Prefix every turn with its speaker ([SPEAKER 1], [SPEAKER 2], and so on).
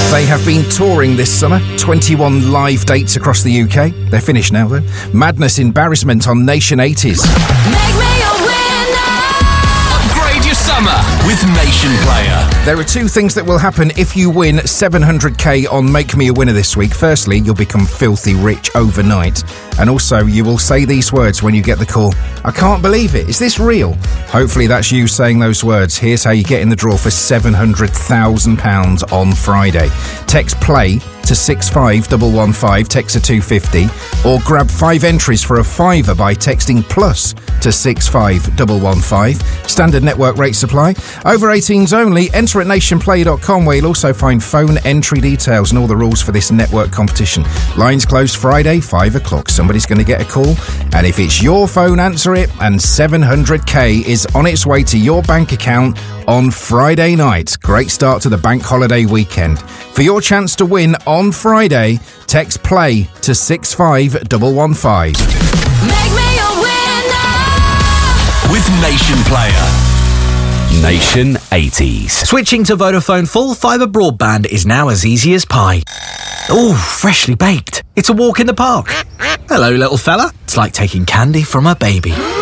[SPEAKER 1] They have been touring this summer, 21 live dates across the UK. They're finished now, though. Madness Embarrassment on Nation 80s.
[SPEAKER 2] Make me a winner!
[SPEAKER 3] Upgrade your summer with Nation Player.
[SPEAKER 1] There are two things that will happen if you win 700k on Make Me a Winner this week. Firstly, you'll become filthy rich overnight. And also, you will say these words when you get the call. I can't believe it. Is this real? Hopefully that's you saying those words. Here's how you get in the draw for £700,000 on Friday. Text PLAY to 65115, text to 250, or grab 5 entries for a £5 by texting plus to 65115. Standard network rate supply. Over 18s only. Enter at nationplay.com, where you'll also find phone entry details and all the rules for this network competition. Lines closed Friday, 5 o'clock. Somebody's going to get a call, and if it's your phone, answer it, and 700k is on its way to your bank account on Friday night. Great start to the bank holiday weekend. For your chance to win on Friday, text PLAY to 65115.
[SPEAKER 2] Make me a winner!
[SPEAKER 3] With Nation Player. Nation 80s.
[SPEAKER 4] Switching to Vodafone full fibre broadband is now as easy as pie. Oh, freshly baked. It's a walk in the park. Hello, little fella. It's like taking candy from a baby.